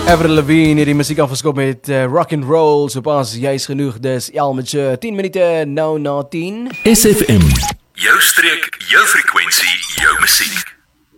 Avril Lavigne het die musiek afgeskop met rock and roll, so pas juist genoeg, dis Elmetje, 10 minute nou na 10. SFM, jou streek, jou frekwensie, jou musiek.